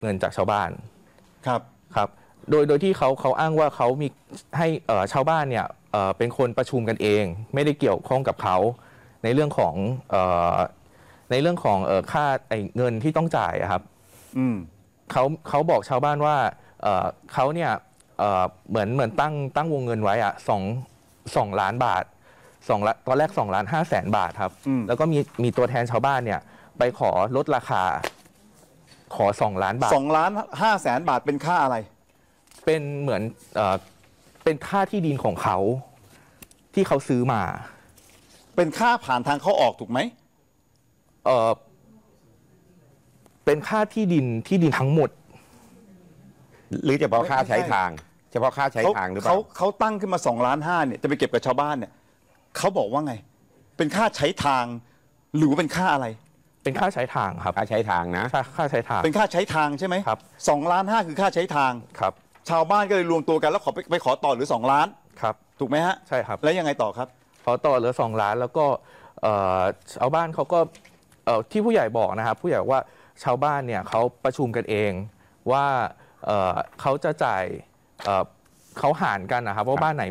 เงินจากชาวบ้านครับครับโดยที่เขาอ้างว่าเขามีให้ชาวบ้านเนี่ยเป็นคนประชุมกันเอง ไม่ได้เกี่ยวข้องกับเขาในเรื่องของค่าเงินที่ต้องจ่ายครับเขาบอกชาวบ้านว่าเขาเนี่ยเหมือนตั้งวงเงินไว้อะ2 ล้านบาทตอนแรก2,500,000 บาทครับแล้วก็มีตัวแทนชาวบ้านเนี่ยไปขอลดราคาขอ2 ล้านบาท 2,500,000 บาทเป็นค่าอะไรเป็นเหมือนเป็นค่าที่ดินของเขาที่เขาซื้อมาเป็นค่าผ่านทางเข้าออกถูกไหมเป็นค่าที่ดินทั้งหมดหรือเฉพาะค่าใช้ทางเฉพาะค่าใช้ทางหรือเปล่าเขาตั้งขึ้นมา2,500,000เนี่ยจะไปเก็บกับชาวบ้านเนี่ยเขาบอกว่าไงเป็นค่าใช้ทางหรือว่าเป็นค่าอะไรเป็นค่าใช้ทางครับค่าใช้ทางนะค่าใช้ทางเป็นค่าใช้ทางใช่ไหมครับ 2,500,000คือค่าใช้ทางครับชาวบ้านก็เลยรวมตัวกันแล้วไปขอต่อหรือ2 ล้านครับถูกไหมฮะใช่ครับแล้วยังไงต่อครับขอต่อเหลือ2 ล้านแล้วก็ชาวบ้านเขาก็ที่ผู้ใหญ่บอกนะครับผู้ใหญ่บอกว่าชาวบ้านเนี่ยเขาประชุมกันเองว่าเขาจะจ่ายเขาหารกันนะครับว่าบ้านไหน